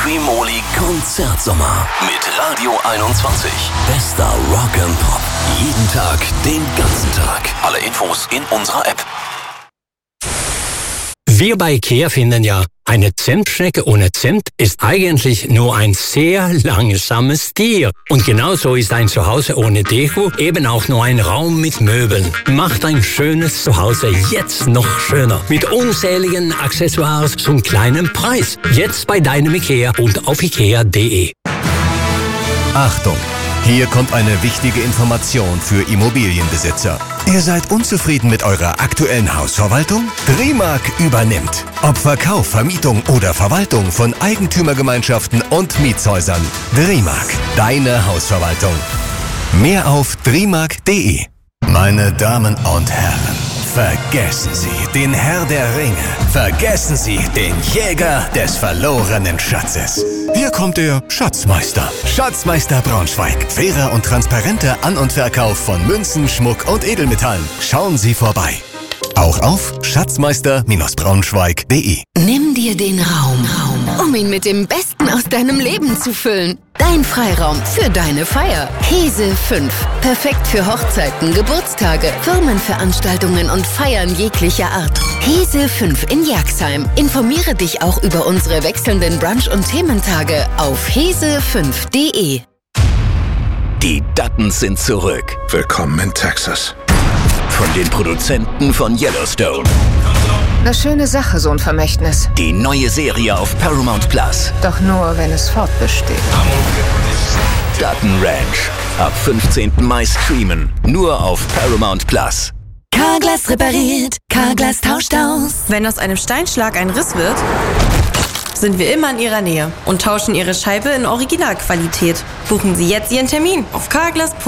Streamoli Konzertsommer mit Radio 21. Bester Rock and Pop. Jeden Tag, den ganzen Tag. Alle Infos in unserer App. Wir bei IKEA finden ja, eine Zimtschnecke ohne Zimt ist eigentlich nur ein sehr langsames Tier. Und genauso ist ein Zuhause ohne Deko eben auch nur ein Raum mit Möbeln. Macht ein schönes Zuhause jetzt noch schöner. Mit unzähligen Accessoires zum kleinen Preis. Jetzt bei deinem IKEA und auf ikea.de. Achtung! Hier kommt eine wichtige Information für Immobilienbesitzer. Ihr seid unzufrieden mit eurer aktuellen Hausverwaltung? Drimark übernimmt. Ob Verkauf, Vermietung oder Verwaltung von Eigentümergemeinschaften und Mietshäusern. Drimark, deine Hausverwaltung. Mehr auf drimark.de. Meine Damen und Herren, vergessen Sie den Herr der Ringe. Vergessen Sie den Jäger des verlorenen Schatzes. Hier kommt der Schatzmeister. Schatzmeister Braunschweig. Fairer und transparenter An- und Verkauf von Münzen, Schmuck und Edelmetallen. Schauen Sie vorbei. Auch auf schatzmeister-braunschweig.de. Nimm dir den Raum, um ihn mit dem Besten aus deinem Leben zu füllen. Dein Freiraum für deine Feier. Hese 5. Perfekt für Hochzeiten, Geburtstage, Firmenveranstaltungen und Feiern jeglicher Art. Hese 5 in Jerxheim. Informiere dich auch über unsere wechselnden Brunch- und Thementage auf hese5.de. Die Duttons sind zurück. Willkommen in Texas. Von den Produzenten von Yellowstone. Eine schöne Sache, so ein Vermächtnis. Die neue Serie auf Paramount Plus. Doch nur, wenn es fortbesteht. Dutton Ranch. Ab 15. Mai streamen. Nur auf Paramount Plus. Carglass repariert, Carglass tauscht aus. Wenn aus einem Steinschlag ein Riss wird, sind wir immer in Ihrer Nähe und tauschen Ihre Scheibe in Originalqualität. Buchen Sie jetzt Ihren Termin auf carglass.de.